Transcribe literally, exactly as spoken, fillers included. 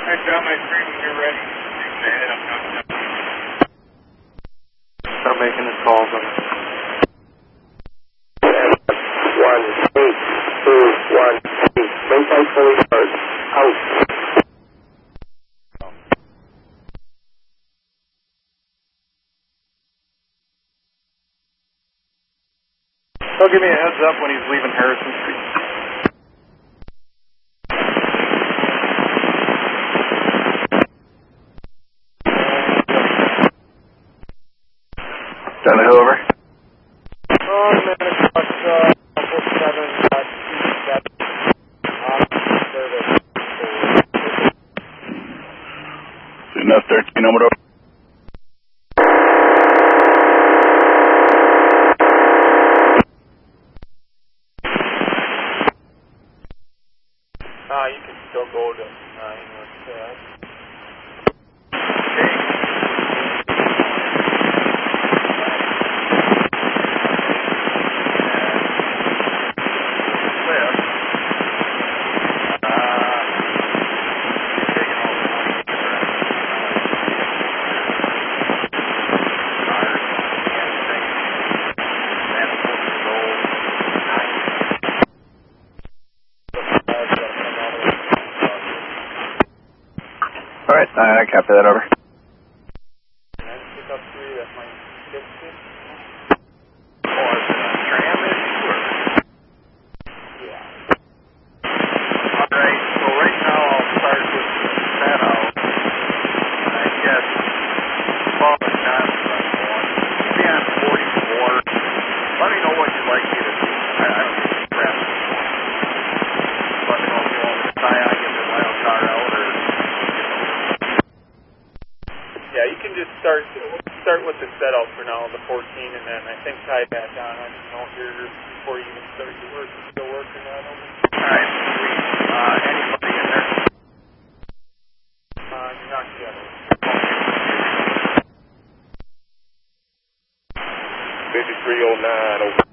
I drop my screen when you're ready. I'm coming up. Start making his calls on it. One, eight, two, one, eight. Main pipe fully charged. Out. He'll give me a heads up when he's leaving Harrison Street. Down the hill over. On Manitowoc, uh, seven, uh, two, seven. Uh, service. Enough thirteen, over. Uh, you can still go to nine with that. All right, I copy that over. And then pick up three, that's my fifty. Or is it a tram issue or? Yeah. Alright, so right now I'll start with the set out. I guess Paul and John run one. Be on forty-four. Let me know what you'd like me to do. I, I don't need to press. Let me know if you want me to tie on, get the wild car out, or Yeah, you can just start start with the setup for now, the fourteen, and then I think tie that down. I don't know here before you even start your work. You're still working on it. Alright, sweet. Uh, anybody in there? Uh, not yet. fifty-three oh nine, over.